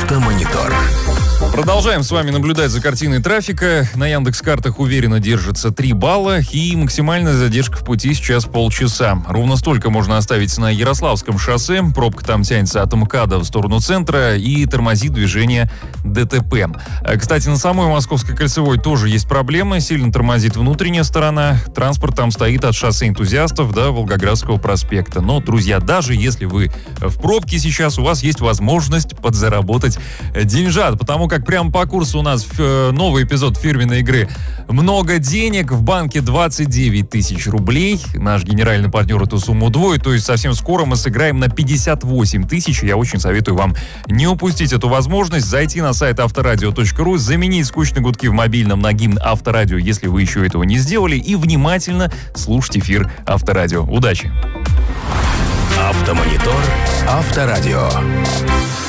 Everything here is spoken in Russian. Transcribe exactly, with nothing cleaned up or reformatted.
Автомонитор. Продолжаем с вами наблюдать за картиной трафика. На Яндекс.Картах уверенно держится три балла, и максимальная задержка в пути сейчас полчаса. Ровно столько можно оставить на Ярославском шоссе. Пробка там тянется от МКАДа в сторону центра и тормозит движение ДТП. Кстати, на самой Московской кольцевой тоже есть проблемы. Сильно тормозит внутренняя сторона. Транспорт там стоит от шоссе Энтузиастов до Волгоградского проспекта. Но, друзья, даже если вы в пробке сейчас, у вас есть возможность подзаработать деньжат, потому как прямо по курсу у нас новый эпизод фирменной игры «Много денег». В банке двадцать девять тысяч рублей. Наш генеральный партнер эту сумму удвоит, то есть совсем скоро мы сыграем на пятьдесят восемь тысяч. Я очень советую вам не упустить эту возможность, зайти на сайт авторадио точка ру, заменить скучные гудки в мобильном на гимн Авторадио, если вы еще этого не сделали, и внимательно слушать эфир Авторадио. Удачи! Автомонитор. Авторадио.